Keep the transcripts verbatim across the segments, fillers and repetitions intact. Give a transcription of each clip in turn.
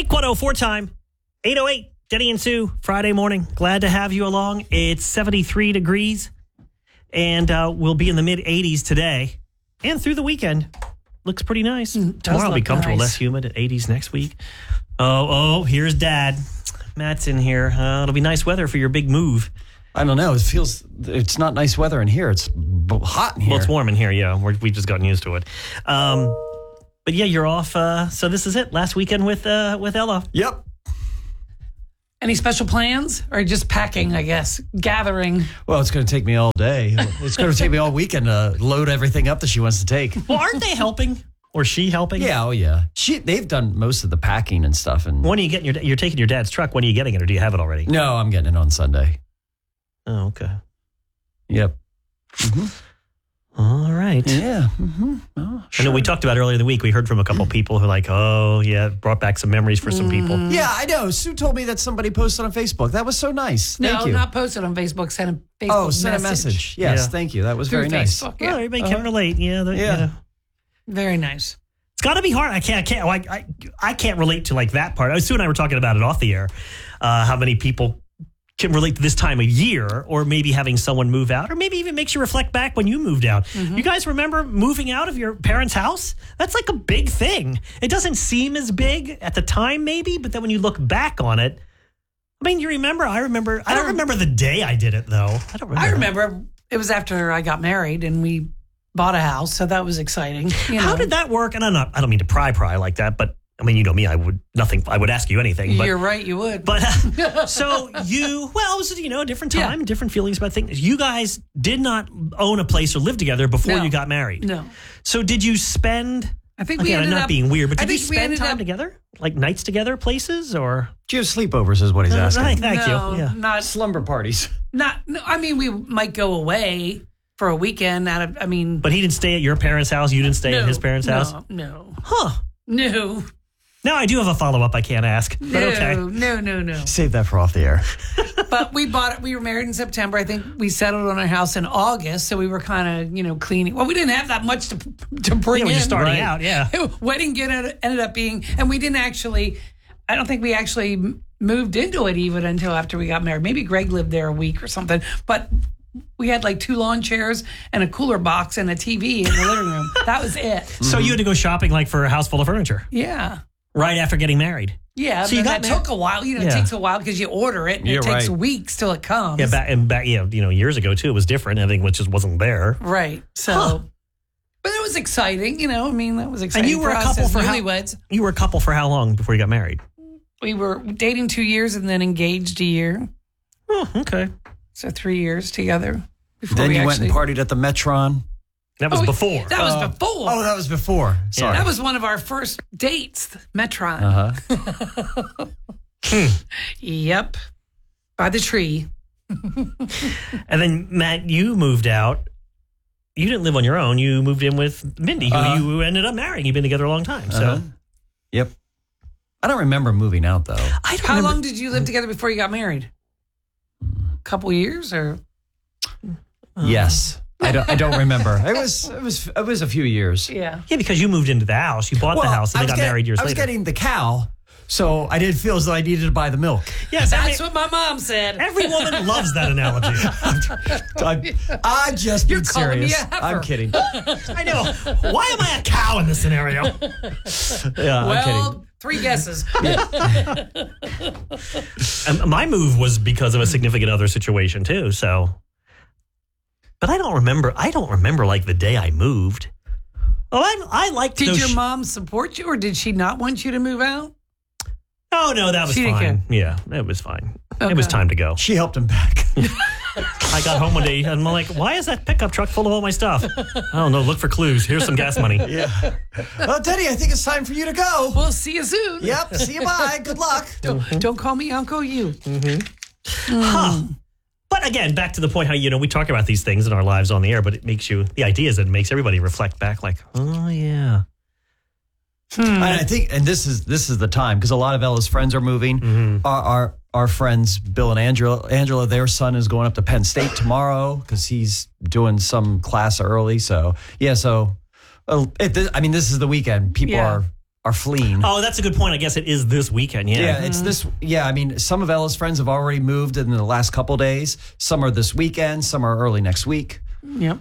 Wake one oh four time, eight oh eight, Denny and Sue, Friday morning. Glad to have you along. It's seventy-three degrees, and uh, we'll be in the mid-eighties today and through the weekend. Looks pretty nice. Mm, Tomorrow will be comfortable, nice. less humid at eighties next week. Oh, oh, here's Dad. Matt's in here. Uh, it'll be nice weather for your big move. I don't know. It feels, it's not nice weather in here. It's b- hot in here. Well, it's warm in here, yeah. We're, we've just gotten used to it. Um, but yeah, you're off. Uh, so this is it. Last weekend with uh, with Ella. Yep. Any special plans or just packing, I guess, gathering? Well, it's going to take me all day. It's going to take me all weekend to load everything up that she wants to take. Well, aren't they helping? Or she helping? Yeah, oh yeah. She they've done most of the packing and stuff. And when are you getting your? You're taking your dad's truck. When are you getting it, or do you have it already? No, I'm getting it on Sunday. Oh, okay. Yep. Mm-hmm. All right. Yeah. Mm-hmm. Oh, sure. I know we talked about earlier in the week. We heard from a couple people who are like, oh yeah, brought back some memories for some people. Yeah, I know. Sue told me that somebody posted on Facebook. That was so nice. Thank no, you. not posted on Facebook. Sent a Facebook oh, sent message. a message. Yes, Yeah. thank you. That was Through very nice. Facebook, Yeah, yeah. everybody Uh-huh. can relate. Yeah, the- Yeah. yeah. Very nice. It's got to be hard. I can't. I can't. I, I, I can't relate to like that part. Sue and I were talking about it off the air. Uh, how many people can relate to this time of year, or maybe having someone move out, or maybe even makes you reflect back when you moved out. Mm-hmm. You guys remember moving out of your parents' house? That's like a big thing. It doesn't seem as big at the time, maybe, but then when you look back on it, I mean, you remember. I remember. I don't remember the day I did it though. I don't remember. I remember it was after I got married and we bought a house, so that was exciting. You How know. did that work? And I'm not. I don't mean to pry pry like that, but I mean, you know me. I would nothing. I would ask you anything. But, You're right, you would. But uh, so you, well, it was, you know, a different time, Yeah. different feelings about things. You guys did not own a place or live together before No. you got married. No. So did you spend? I think we Again, I'm ended not up, being weird, but I did you think we spend ended time up, together, like nights together, places, or? Do you have sleepovers is what he's Uh, asking. thank thank no, you. Yeah. not, Slumber parties. not, no, I mean, we might go away for a weekend out of, I mean. But he didn't stay at your parents' house. You didn't stay no, at his parents' no, house. No, Huh? no, Now I do have a follow up. I can't ask, but no, okay. no, no, no. Save that for off the air. But we bought it. We were married in September. I think we settled on our house in August. So we were kind of, you know, cleaning. Well, we didn't have that much to to bring Yeah, when in. you're starting Right. out, yeah. Wedding ended, ended up being, and we didn't actually, I don't think we actually m- moved into it even until after we got married. Maybe Greg lived there a week or something. But we had like two lawn chairs and a cooler box and a T V in the living room. That was it. So you had to go shopping like for a house full of furniture Yeah. right after getting married. Yeah, So you but got that mar- took a while. You know, Yeah. it takes a while because you order it and You're it takes right. weeks till it comes. Yeah, back and back. Yeah, you know, years ago too, it was different. Everything which just wasn't there. Right. So, Huh. but it was exciting. You know, I mean, that was exciting. And you were for a us couple as for how- newlyweds. You were a couple for how long before you got married? We were dating two years and then engaged a year. Oh, okay. So three years together. Before Then we you actually, went and partied at the Metron. That was Oh, before. That was Uh, before. Oh, that was before. Sorry. That was one of our first dates, Metron. Uh-huh. Yep. By the tree. And then, Matt, you moved out. You didn't live on your own. You moved in with Mindy, who Uh-huh. you ended up marrying. You've been together a long time. So Uh-huh. Yep. I don't remember moving out, though. I don't How remember- long did you live together before you got married? A couple years or? Yes. I don't, I don't remember. It was it was it was a few years. Yeah. Yeah, because you moved into the house. You bought the house and I then was got get- married years I was later. getting the cow, so I didn't feel as though I needed to buy the milk. yes, That's every, what my mom said. every woman loves that analogy. I, I just You're being calling me serious. a heifer. I'm kidding. I know. Why am I a cow in this scenario? Yeah, I'm kidding. Well, three guesses. And my move was because of a significant other situation too. So, but I don't remember. I don't remember like the day I moved. Oh, I I like. Did those your sh- mom support you or did she not want you to move out? Oh no, that was She didn't fine. Yeah, it was fine. It was Okay. time to go. She helped him back. I got home one day and I'm like, why is that pickup truck full of all my stuff? I don't know. Look for clues. Here's some gas money. Yeah. Well, Teddy, I think it's time for you to go. We'll see you soon. Yep. See you. Bye. Good luck. Don't, don't call me Uncle You. Huh. But again, back to the point how, you know, we talk about these things in our lives on the air, but it makes you, the idea is that it makes everybody reflect back like, oh, yeah. And I think, and this is this is the time because a lot of Ella's friends are moving. Mm-hmm. Our, our our friends Bill and Angela, Angela, their son is going up to Penn State tomorrow because he's doing some class early. So yeah, so uh, it, I mean, this is the weekend. People Yeah. are are fleeing. Oh, that's a good point. I guess it is this weekend. Yeah. Yeah, it's this. Yeah, I mean, some of Ella's friends have already moved in the last couple days. Some are this weekend. Some are early next week. Yep.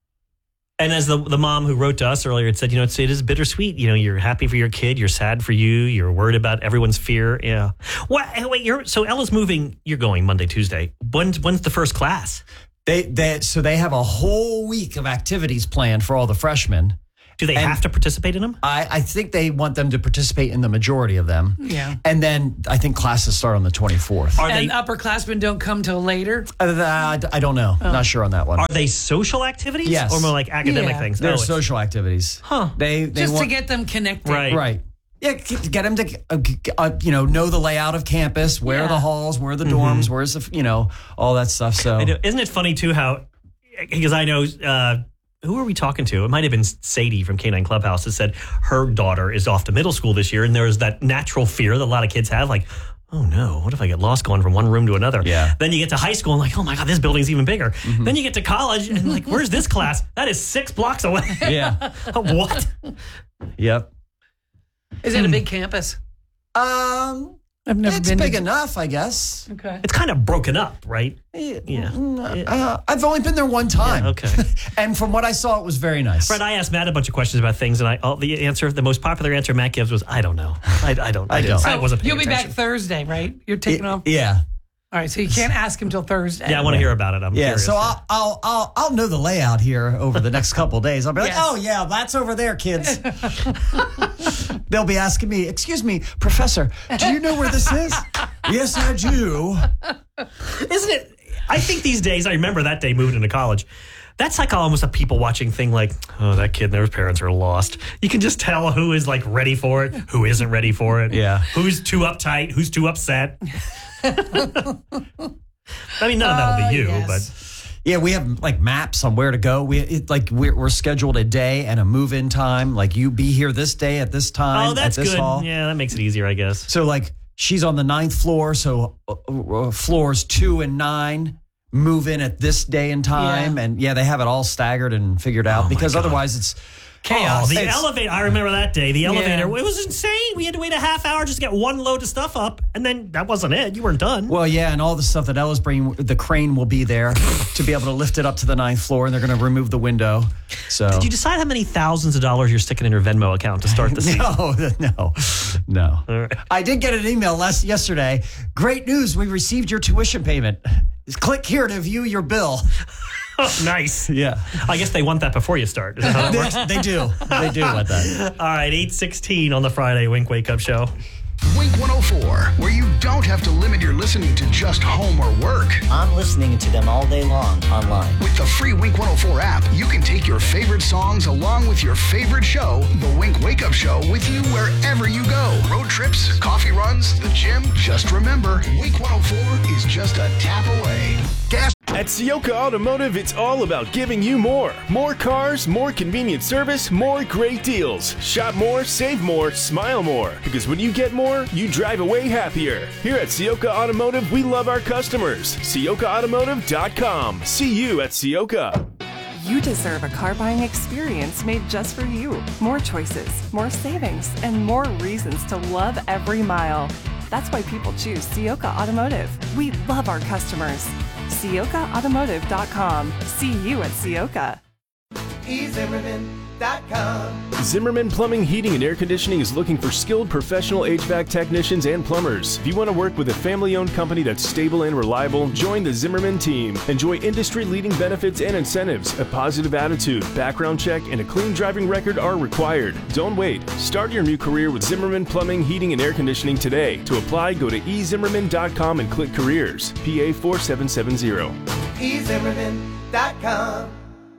And as the the mom who wrote to us earlier, it said, you know, it's, it is bittersweet. You know, you're happy for your kid. You're sad for you. You're worried about everyone's fear. Yeah. What? Wait, you're so Ella's moving. You're going Monday, Tuesday. When's when's the first class? They they so they have a whole week of activities planned for all the freshmen. Do they And have to participate in them? I, I think they want them to participate in the majority of them. Yeah. And then I think classes start on the twenty-fourth. Are And they upperclassmen don't come till later. Uh, I, I don't know. Not sure on that one. are they social activities? Yes. Or more like academic Yeah. things? They're Oh, it's- social activities. Huh. They, they Just want, to get them connected. Right. Right. Yeah, get get them to, uh, g- uh, you know, know the layout of campus, where are Yeah. the halls, where are the dorms, where's the, you know, all that stuff. So I know. Isn't it funny too how, because I know, uh, who are we talking to? It might have been Sadie from K nine Clubhouse that said her daughter is off to middle school this year. And there is that natural fear that a lot of kids have, like, oh no, what if I get lost going from one room to another? Yeah. Then you get to high school and like, oh my God, this building's even bigger. Then you get to college and like, where's this class? That is six blocks away. yeah. What? Yep. Is it a big campus? Um, I've never it's been big to- enough, I guess. Okay. It's kind of broken up, right? Yeah. Uh, I've only been there one time. Yeah, okay. And from what I saw, it was very nice. Fred, I asked Matt a bunch of questions about things, and I all, the answer, the most popular answer Matt gives was, I don't know. I, I don't. I, I didn't- don't. I wasn't paying You'll be attention. back Thursday, right? You're taking Y- off. Yeah. All right, so you can't ask him till Thursday. Yeah, I want to hear about it. I'm Yeah, curious. so I'll, I'll I'll I'll know the layout here over the next couple of days. I'll be like, Yes. oh yeah, that's over there, kids. They'll be asking me, excuse me, professor, do you know where this is? Yes, I do. Isn't it? I think these days, I remember that day moving into college. That's like almost a people watching thing like, oh, that kid and their parents are lost. You can just tell who is like ready for it, who isn't ready for it. Yeah. Who's too uptight, who's too upset. I mean, none of that'll Uh, be you, yes. but Yeah, we have like maps on where to go. We it, like we're, we're scheduled a day and a move-in time. Like you be here this day at this time oh, that's at this good. hall. Yeah, that makes it easier, I guess. So like she's on the ninth floor, so uh, uh, floors two and nine move in at this day and time, Yeah. and yeah, they have it all staggered and figured out Oh, my because God. otherwise it's Chaos. Oh, the It's- elevator. I remember that day. The elevator. Yeah. It was insane. We had to wait a half hour just to get one load of stuff up, and then that wasn't it. You weren't done. Well, yeah, and all the stuff that Ella's bringing, the crane will be there to be able to lift it up to the ninth floor, and they're going to remove the window. So Did you decide how many thousands of dollars you're sticking in your Venmo account to start the season? no, no, no. All right. I did get an email last yesterday. Great news! We received your tuition payment. Click here to view your bill. Oh, nice. Yeah, I guess they want that before you start. Is that how it works? they, they do. They do want that. All right, eight sixteen on the Friday Wink Wake Up Show. Wink one oh four, where you don't have to limit your listening to just home or work. I'm listening to them all day long online. With the free Wink one oh four app, you can take your favorite songs along with your favorite show, The Wink Wake Up Show, with you wherever you go. Road trips, coffee runs, the gym. Just remember, Wink one oh four is just a tap away. Gas. At Sioka Automotive, it's all about giving you more. More cars, more convenient service, more great deals. Shop more, save more, smile more. Because when you get more, you drive away happier. Here at Sioka Automotive, we love our customers. Sioka Automotive dot com. See you at Sioka. You deserve a car buying experience made just for you. More choices, more savings, and more reasons to love every mile. That's why people choose Sioka Automotive. We love our customers. Sioka Automotive dot com. See you at Sioka. e zimmerman dot com. Zimmerman Plumbing, Heating, and Air Conditioning is looking for skilled professional H V A C technicians and plumbers. If you want to work with a family-owned company that's stable and reliable, join the Zimmerman team. Enjoy industry-leading benefits and incentives. A positive attitude, background check, and a clean driving record are required. Don't wait. Start your new career with Zimmerman Plumbing, Heating, and Air Conditioning today. To apply, go to e zimmerman dot com and click Careers. P A four seven seven zero. e zimmerman dot com.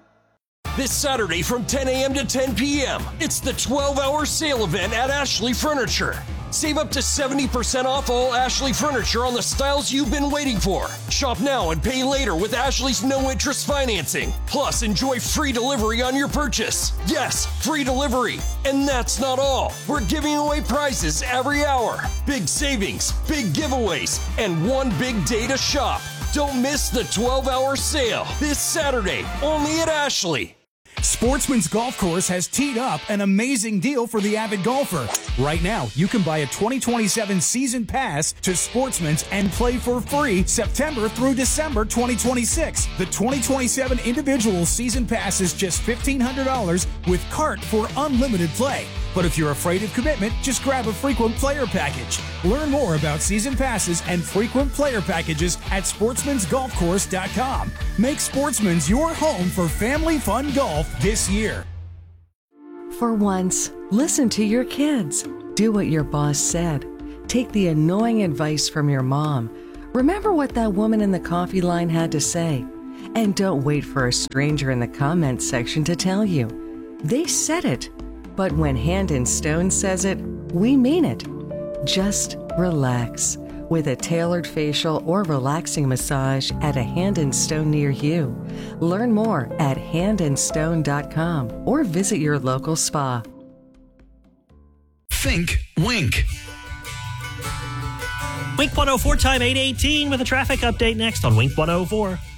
This Saturday from ten a.m. to ten p.m., it's the twelve hour sale event at Ashley Furniture. Save up to seventy percent off all Ashley Furniture on the styles you've been waiting for. Shop now and pay later with Ashley's no-interest financing. Plus, enjoy free delivery on your purchase. Yes, free delivery. And that's not all. We're giving away prizes every hour. Big savings, big giveaways, and one big day to shop. Don't miss the twelve hour sale this Saturday, only at Ashley. Sportsman's Golf Course has teed up an amazing deal for the avid golfer. Right now, you can buy a twenty twenty-seven season pass to Sportsman's and play for free September through December twenty twenty-six. The twenty twenty-seven individual season pass is just fifteen hundred dollars with cart for unlimited play. But if you're afraid of commitment, just grab a frequent player package. Learn more about season passes and frequent player packages at sportsmans golf course dot com. Make Sportsman's your home for family fun golf this year. For once, listen to your kids. Do what your boss said. Take the annoying advice from your mom. Remember what that woman in the coffee line had to say. And don't wait for a stranger in the comments section to tell you. They said it. But when Hand and Stone says it, we mean it. Just relax with a tailored facial or relaxing massage at a Hand and Stone near you. Learn more at hand and stone dot com or visit your local spa. Think Wink. Wink one oh four time eight eighteen with a traffic update next on Wink one oh four.